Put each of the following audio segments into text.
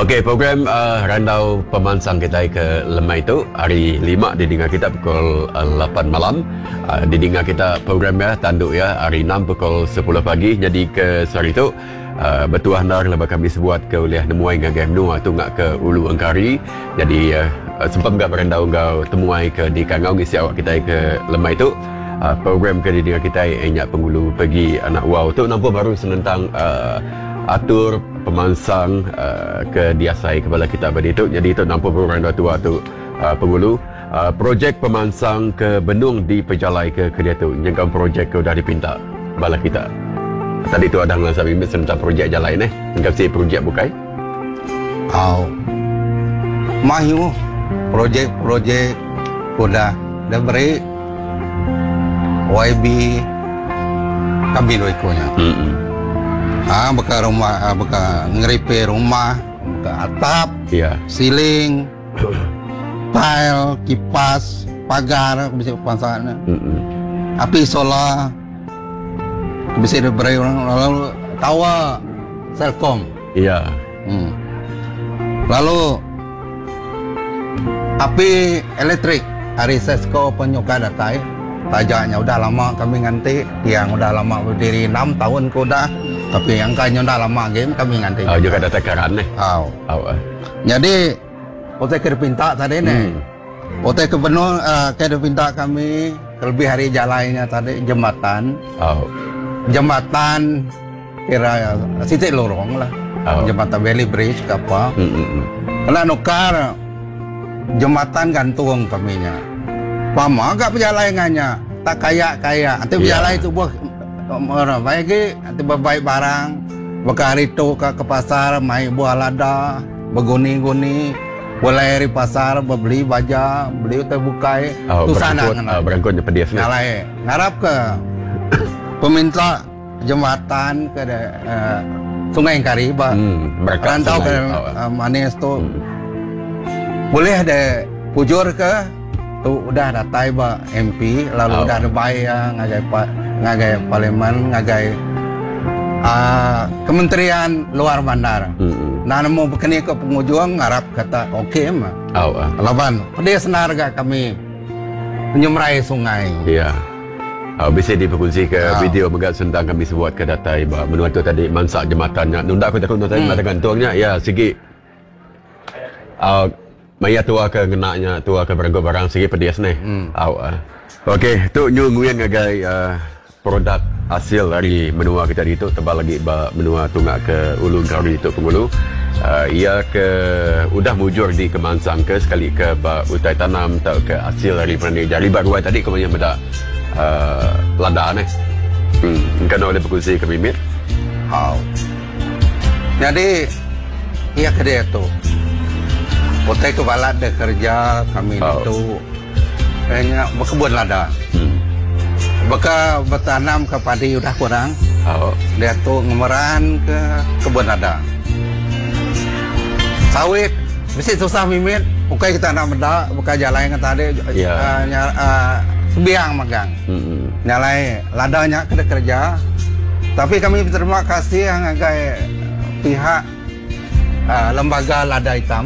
Okey, program Randau Pemansang kita ke Lemai itu hari 5 didengar kita pukul 8 malam. Didengar kita program ya, tanduk ya, hari 6 pukul 10 pagi. Jadi ke hari itu bertuah ndar lepas kami sebuat ke oleh nemuai ngagai menua tu ngak ke Ulu Engkari. Jadi sempat enggak berendau engkau temuai ke di Kangau ngisi awak kita ke Lemai itu. Program ke didengar kita enyak pengulu pergi anak wow tu nampak baru senentang atur pemansang ke diasai kepala kita pada itu. Jadi itu nampak program tua tu pengulu projek pemansang ke Benung di Pejalai ke dia tu jangkau projek ke dah dipinta bala kita. Tadi tu ada ngan sabi tentang projek jalan jangkau si projek bukai. Mahu projek kuda dah beri YB kami dua ikonya. Beka rumah, beka ngeripe rumah, beka atap, siling, tile, kipas, pagar, bisa pasangan. Api solar, bisa diberi orang lalu tawa, Selkom. Iya. Lalu api elektrik, hari Sesko penyuka datai. Tajaknya udah lama kami nganti, yang udah lama berdiri 6 tahun ko dah. Tapi yang kayaknya udah lama game kami nganti. Juga ada tekaran Jadi otak kerpinta tadi nih. Otak kebenar kerpinta kami lebih hari jalannya tadi jembatan. Jembatan kira sitik lorong lah. Jembatan Valley Bridge ke apa. Karena nukar jembatan gantung kaminya. Pama agak perjalanannya tak kaya. Nanti berjalan itu buat orang baik nanti berbaik barang. Berkari tu ke pasar, mai buah lada, berguni-guni, boleh di pasar, beli baja, beli terbukai. Tu sana kan. Berangkut pedas ni. Ngarap ke peminta jembatan ke Sungai Engkari, rantau ke Manis tu. Boleh ada pujur ke tu udah datai MP lalu udah ada bayar ngagai parlimen ngagai kementerian luar bandar. Nah mau berkini ke penghujung ngarap kata okey mah. Laban dia senar gak kami menyemrai sungai. Iya. Bisa diperkongsi ke video megat sentang kami sebuat ke datai menua tu tadi mansak jembatannya. Nunda aku takut tadi mata gantungnya ya segi. Maya tua ke ngenaknya, tua ke berangkut barang segi pedas ni. Okey, tu nyunguyan ngagai produk hasil dari menua kita di itu tebal lagi menua tungak ke Ulu Engkari itu pengulu. Ia ke udah mujur di Kemansang ke sekali ke utai tanam atau ke hasil dari perangai jari baru tadi kemudian benda lada ni. Kena oleh berkongsi ke bimit. Jadi ia ke dia tu. Otai ke balat dah kerja kami itu hanya berkebun lada. Beka bertanam ke padi udah kurang. Dia tu ngemeran ke kebun lada. Sawit mesti susah mimit. Bukai kita nak benda, buka jalan yang tadi biang magang. Nyalai ladanya kena kerja. Tapi kami berterima kasih yang agak pihak lembaga lada hitam.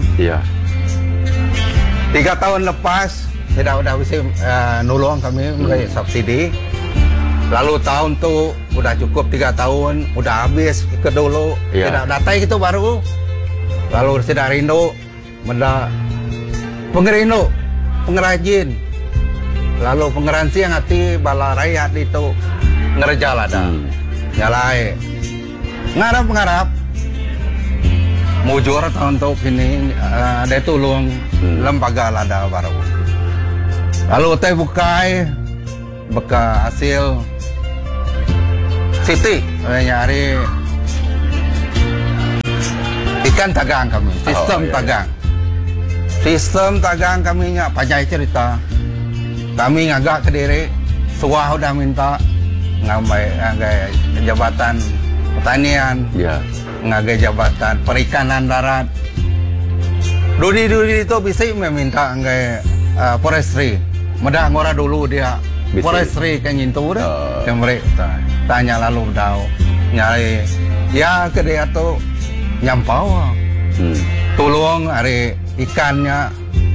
3 tahun lepas tidak udah bisa nolong kami memberi subsidi. Lalu tahun tu udah cukup 3 tahun, udah habis ke dulu. Tidak datai itu baru. Lalu tidak rindu benda pengerino, pengrajin. Lalu pengeransi yang hati bala rakyat itu ngerja lada. Nyalai ngarap mujur tahun tu kini ada tolong lembaga lada baru. Lalu teh bukai beka hasil siti nyari ikan tagang kami, sistem tagang kami nya pajai cerita. Kami ngagak ke diri, suah udah minta ngagai jabatan pertanian. Ngagai jabatan perikanan darat. Dudi itu bisa meminta ngagai forestry. Medah ngora dulu dia forestry kan itu dah. Yang mereka tanya lalu tahu nyari ya ke dia tu nyampau. tolong hari ikannya.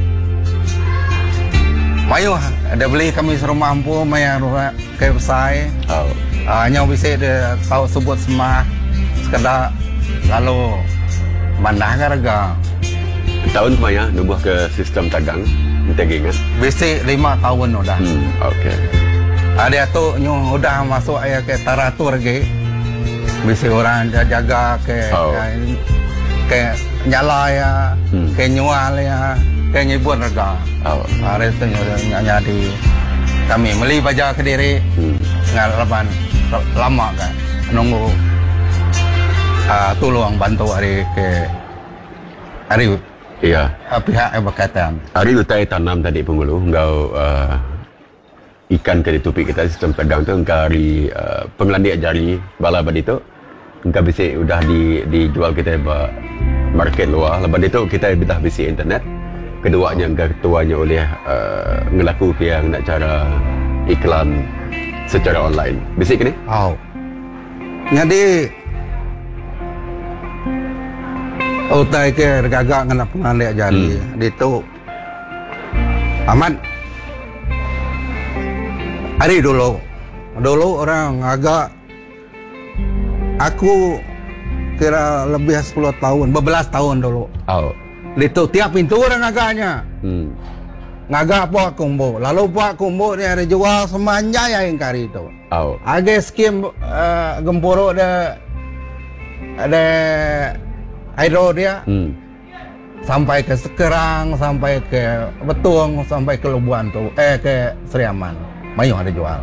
Mayu ada beli kami serumah mampu mayang ke besai. Hanya bisa dia tahu sebut semah sekedar lalu mana harga. Tahun kemana nubuh ke sistem tagang ingat? Bisa 5 tahun udah. Okey. Ada tu nyu udah masuk ayah ke taratur lagi. Bisa orang jaga ke nyala ya, ke nyual ya. Kayak nyebut harga. Hari itu nyanya di kami beli baja Kediri ngalaman lama kan nunggu tolong bantu hari ke hari pihak yang berkaitan. Hari utai tanam tadi Pengulu engkau ikan ke topik kita sistem pegang tu engkau hari pengelandik jari bala badi tu engkau bisa udah dijual kita market luar. Lepas itu kita dah bisa internet. Keduanya ketuanya oleh ngelaku yang nak cara iklan secara online. Bisik ni? Jadi utai ke gagak ngena pengalih jari. Itu aman. Hari dulu orang agak aku kira lebih 10 tahun, 12 tahun dulu. Itu tiap pintu orang agaknya. Ngagak Pak Kumbo. Lalu Pak Kumbo ni ada jual semanja yang kari itu. Ada skim gempuro ada aero dia. Sampai ke Sekerang, sampai ke Betung, sampai ke Lubuan tu, ke Seriaman. Mayu ada jual.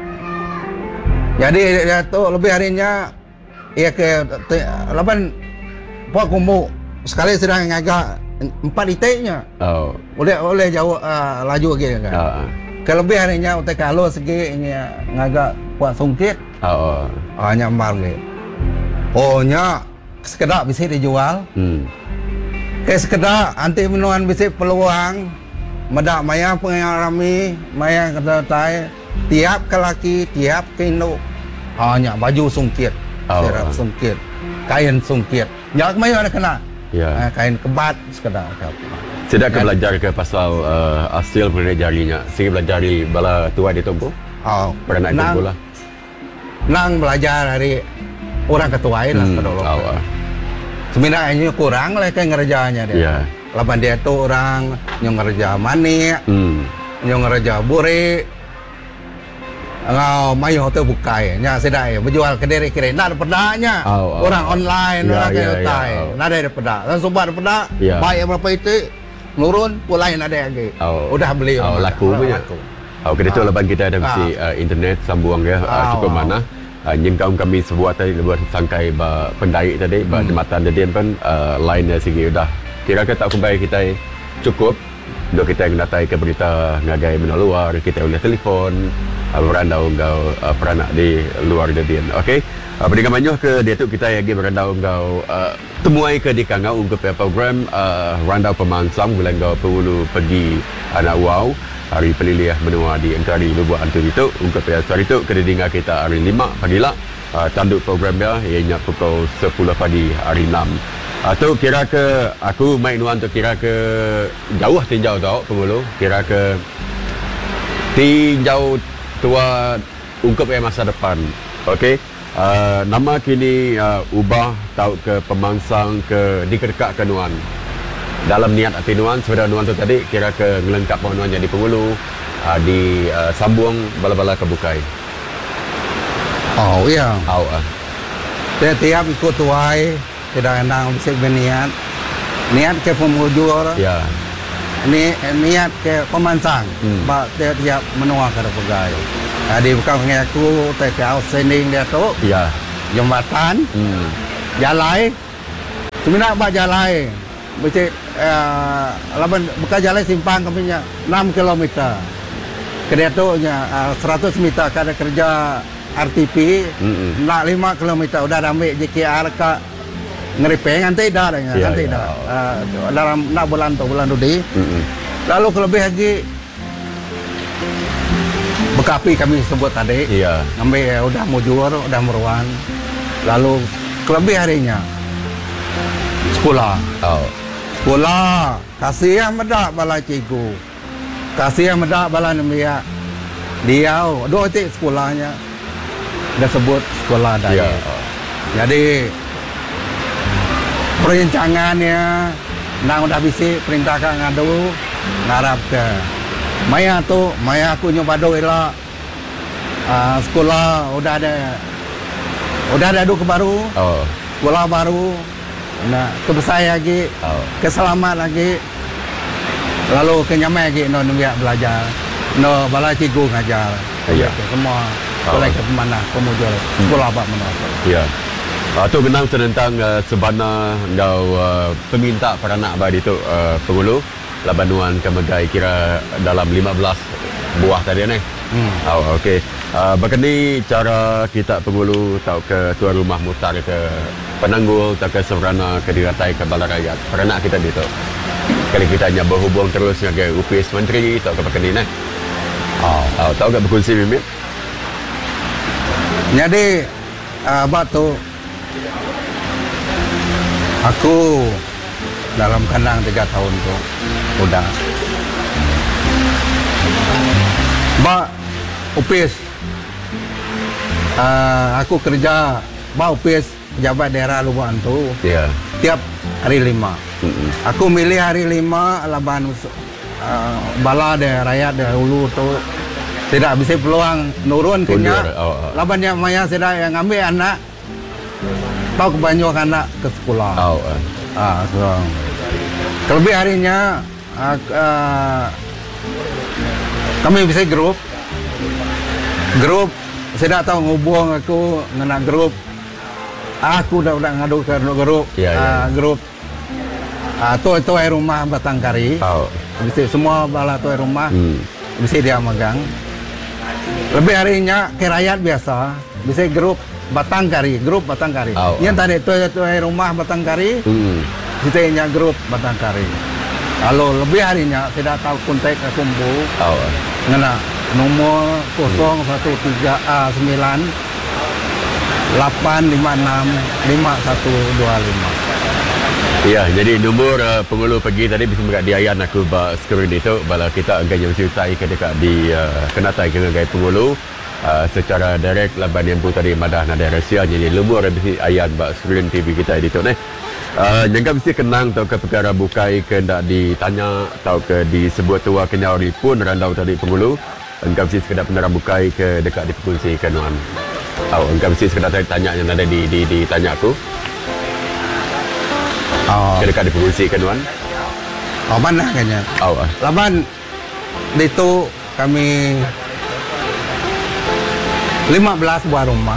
Jadi dia tu lebih harinya ia ke lapan Pak Kumbo sekali sedang ngagak 4 itiknya. Boleh jauh laju lagi kan. Kelebihannya utai kalau segi ini ngagak buat sungkit. Hanya embar lagi. Nya sekedar bisa dijual. Kayak sekedar anti minuan bisa peluang. Medak maya pengarami, maya kata tiap ke laki, tiap ke induk. Hanya baju sungkit. Serap sungkit. Kain sungkit. Jak maya ada kena. Kain kebat sekedar. Tidak ke belajar ke pasal hasil pengenalan jarinya. Sehingga belajar di bala tua di Tongko. Pernah naik Tongko lah. Nang belajar dari orang ketua lah. Sebenarnya kurang lah kayak ngerjanya dia. Lapan dia tu orang yang ngerja manik, yang ngerja buri. Ngau mayu tu bukai nya sedai berjual kediri kira nak ada pedaknya. Orang online orang ketai. Nak ada pedak. Dan sobat pedak baik berapa itu nurun pulai nak ada lagi. Udah beli laku punya. Kita tu lepas kita ada mesti internet sambung ya cukup mana. Yang kami sebuah tadi buat sangkai pendai tadi jembatan tadi pun line segi udah kira tak kembali kita cukup untuk kita yang datai ke berita ngagai mana luar kita boleh telefon berandau engkau peranak di luar Debian. Okey. Dengan banyak ke dia tu kita lagi berandau engkau temuai ke di kangau untuk program randau pemansang bila engkau perlu pergi anak wow hari peliliah menua di Engkari Lubuk Antu itu untuk hari itu kedinga kita hari 5 pagi lah tanduk program dia ianya pukul 10 pagi hari 6 atau kira ke aku main nuan tu kira ke jauh tinjau tau pengulu kira ke tinjau tua ungkap masa depan. Okey. Nama kini ubah tau ke pemangsang ke dikedekak ke nuan. Dalam niat hati nuan sebenarnya nuan tu tadi kira ke ngelengkap nuan jadi pengulu di sambung bala-bala kebukai. Iya. Tiap ikut tuai tidak enak bisa berniat. Niat ke pemujur. Ya. Niat ke pemansang. Tiap menua ke pegawai. Di bukan aku take outstanding dia tu. Ya. Jembatan. Jalai. Sebenarnya apa jalai? Macam laban bukan jalan simpang kami 6 km. Kedua tu 100 meter kada kerja RTP. Nak 5 km udah ambil JKR ke ngeripeng nanti dah nanti dah. Dalam nak bulan tu di. Lalu kelebih lagi bekapi kami sebut tadi. Ambil udah mujur, udah meruan. Lalu kelebih harinya sekolah. sekolah kasih yang medak bala cikgu, kasih yang medak bala nemia dia dua titik sekolahnya dah sebut sekolah daya. Jadi perencangannya nang udah bisa perintahkan ngadu ngarap ke maya tu maya aku nyoba do ila sekolah udah ada duk baru sekolah baru nah kebesar lagi keselamat lagi lalu kenyamai lagi no biak belajar no bala cikgu ngajar semua boleh ke mana pemujur sekolah apa mana tu genang tentang sebana ngau peminta peranak badi tu pengulu labanuan kemegai kira dalam 15 buah tadi ni. Okey. Begini cara kita pengulu tau ke tuan rumah mutar ke penanggul tau ke serana ke diratai ke bala rakyat. Peranak kita di tu. Sekali kita hanya berhubung terus dengan UPS Menteri tau ke begini ni. Tahu tak berkongsi Mimin? Jadi batu aku dalam kandang 3 tahun tu udah UPS aku kerja UPS pejabat daerah Lubuan tu tiap hari 5 aku milih hari 5 laban bala de rakyat de hulu tu tidak bisa peluang nurun kenya labannya maya tidak yang ambil anak tahu kebanyakan anak ke sekolah kelebih harinya kami bisa grup saya tak tahu ngubung aku ngena grup aku dah ngadu ke grup grup tu air rumah Batang Kari bisa semua bala tu air rumah bisa dia magang lebih harinya ke rakyat biasa bisa grup Batang Kari yang tadi tu air rumah Batang Kari kita nya grup Batang Kari kalau lebih harinya tidak tahu kontak kumpul ngena nomor 013 9 856 5125. Ya, jadi nombor pengulu pergi tadi bisa mereka diayan aku bak skrin itu bala kita akan yang sertai ke dekat di kenatai ke gaya pengulu secara direct laban yang pun tadi madah nada rahsia jadi nombor bisa ayan bak skrin TV kita itu ni. Jangan mesti kenang atau ke perkara bukai ke nak ditanya atau ke disebut tua kenyari pun randau tadi pengulu. Engkau mesti sekedar penerang bukai ke dekat di perkongsi kanuan. Engkau mesti sekedar tanya yang ada ditanya aku. Ke dekat di perkongsi kanuan. Mana kayaknya? Laban itu kami 15 buah rumah.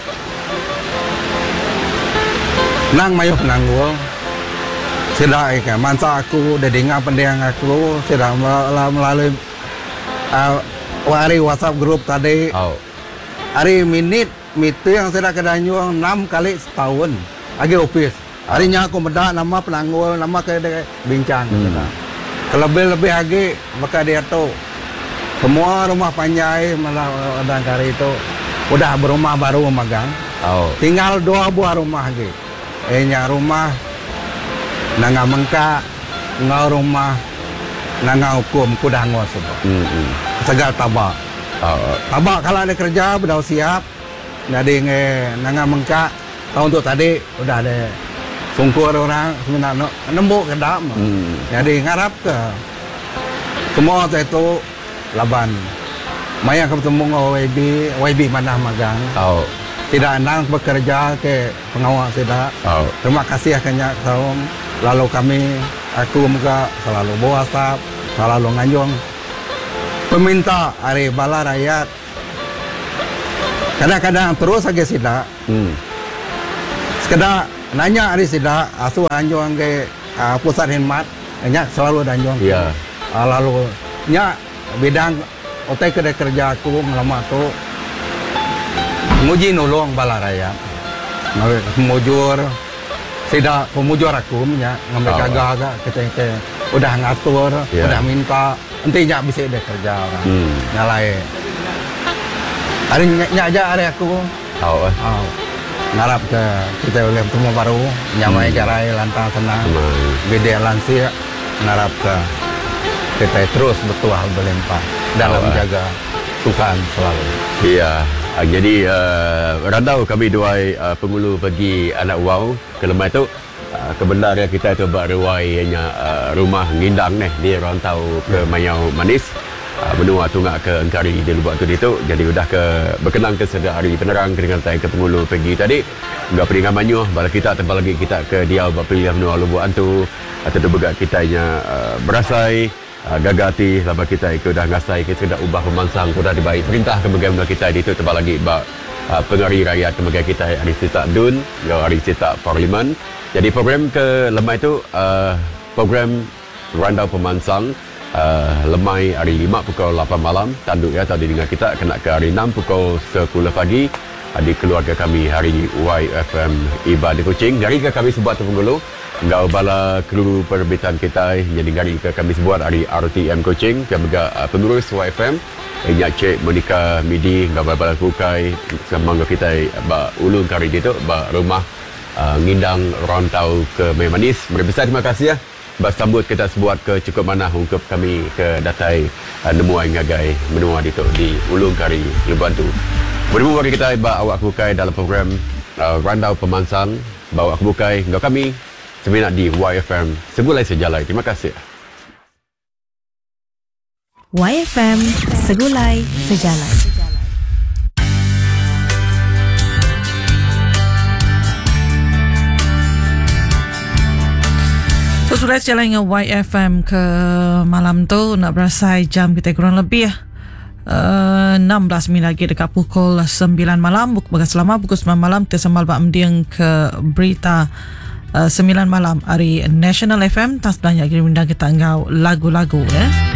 Nang mayuh penanggul sudah ikan mansa aku dah dengar pendiang aku sudah melalui hari WhatsApp grup tadi hari minit meeting yang sudah kedanyuang 6 kali setahun lagi office harinya aku medak nama penanggul nama ke bincang lebih lagi maka dia tu semua rumah panjai malah Batang Kari itu udah berumah baru magang tinggal 2 buah rumah lagi nya rumah nanga mengka ngau rumah nanga hukum kudah ngos segal tabak kalau ada kerja udah siap jadi nanga mengka tahun tu tadi udah ada sungkur orang sebenarnya nembuk ke dam jadi ngarap ke semua itu laban maya ketemu YB mana magang tidak nang bekerja ke pengawal tidak. Terima kasih akhirnya kaum. Lalu aku muka selalu WhatsApp, selalu nganjung. Peminta hari bala rakyat. Kadang-kadang terus aja tidak. Sekedar nanya hari tidak, asu anjung ke pusat khidmat, nanya selalu anjung. Lalu nya bidang otak kerja aku melama tu. Nguji nolong bala rakyat pemujur tidak pemujur aku ngambil kagak kita udah ngatur udah minta nantinya bisa dia kerja nyalai hari aja hari aku ngarap ke kita oleh temu baru nyamai jarai lantang tenang beda lansia ngarap ke kita terus bertuah berlimpah dalam menjaga Tuhan selalu. Iya, jadi randau kami duai pengulu bagi anak wow ke lemah itu kebenaran kita itu berruainya rumah ngindang di rantau ke Mayau Manis menua tunggak ke Engkari di lubuk tu itu. Jadi sudah ke berkenang ke sedari penerang dengan ke pengulu pergi tadi enggak peringan manyuh bala kita tambah lagi kita ke dia berpilih menua lubuk antu atau begat kitanya berasai gagati sampai kita ikut dah ngasai kita dah ubah pemansang sudah dibaik perintah kemudian kita itu tambah lagi pengari rakyat kemudian kita hari Sita Dun hari Sita Parlimen. Jadi program ke lemah itu program randau pemansang lemai hari 5 pukul 8 malam tanduk ya tadi dengan kita kena ke hari 6 pukul 10 pagi di keluarga kami hari YFM Iba di Kuching. Dari ke kami sebuat penggulu Ngau bala kru perbitan kita jadi hari ke kami sebuat hari RTM Kuching yang juga pengurus YFM Nyak Cik Monika Midi ngau bala kukai sama kita ulung kari itu rumah ngindang rantau ke Mayau Manis. Berbesar terima kasih ya. Sambut kita sebuat ke cukup mana untuk kami ke datai nemuai ngagai menua di ulung kari Lubantu. Bertemu bagi kita awak kukai dalam program randau pemansang bawa kukai ngau kami seminat di YFM Segulai Sejalai. Terima kasih. YFM Segulai Sejalai. So, sudah jalan dengan YFM ke malam tu nak berasai jam kita kurang lebih 16 minit lagi dekat pukul 9 malam. Bukan selama pukul 9 malam kita sambal Pak Mendiang ke berita 9 malam hari National FM. Tak sebenarnya kita undang kita ngau lagu-lagu ya.